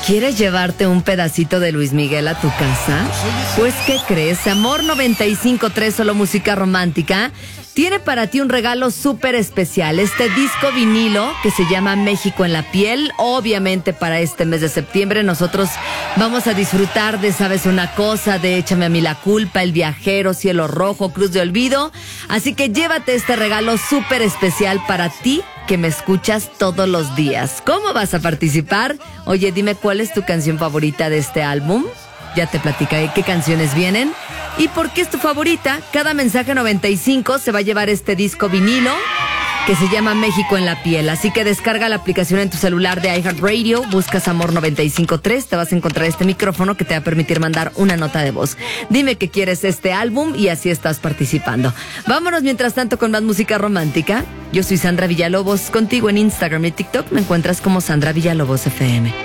¿Quieres llevarte un pedacito de Luis Miguel a tu casa? Pues, ¿qué crees? Amor 95.3, solo música romántica, tiene para ti un regalo súper especial. Este disco vinilo que se llama México en la piel. Obviamente para este mes de septiembre nosotros vamos a disfrutar de ¿Sabes una cosa? De Échame a mí la culpa, El viajero, Cielo rojo, Cruz de olvido. Así que llévate este regalo súper especial para ti que me escuchas todos los días. ¿Cómo vas a participar? Oye, dime cuál es tu canción favorita de este álbum. Ya te platicaré qué canciones vienen y por qué es tu favorita. Cada mensaje 95 se va a llevar este disco vinilo que se llama México en la piel. Así que descarga la aplicación en tu celular de iHeartRadio, buscas Amor 95.3, te vas a encontrar este micrófono que te va a permitir mandar una nota de voz. Dime que quieres este álbum y así estás participando. Vámonos mientras tanto con más música romántica. Yo soy Sandra Villalobos, contigo en Instagram y TikTok me encuentras como Sandra Villalobos FM.